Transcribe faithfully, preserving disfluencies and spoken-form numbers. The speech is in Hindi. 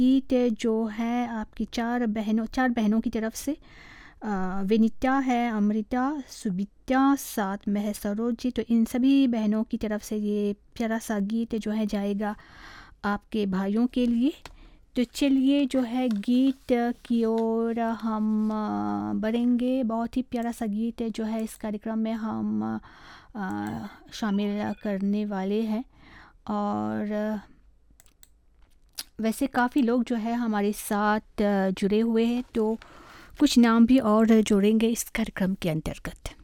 गीत जो है आपकी चार बहनों चार बहनों की तरफ से, अ, विनीता है, अमृता, सुबिता, साथ में है सरोजी। तो इन सभी बहनों की तरफ से ये प्यारा सा गीत जो है जाएगा आपके भाइयों के लिए। तो चलिए जो है गीत की ओर हम अ, बढ़ेंगे। बहुत ही प्यारा सा गीत है जो है इस कार्यक्रम में हम अ, शामिल करने वाले हैं। और अ, वैसे काफ़ी लोग जो है हमारे साथ अ, जुड़े हुए हैं, तो कुछ नाम भी और जोड़ेंगे इस कार्यक्रम के अंतर्गत।